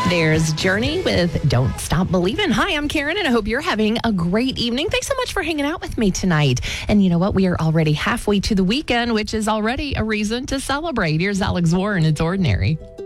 There's Journey with Don't Stop Believing. Hi, I'm Karen, and I hope you're having a great evening. Thanks so much for hanging out with me tonight. And you know what? We are already halfway to the weekend, which is already a reason to celebrate. Here's Alex Warren. It's Ordinary.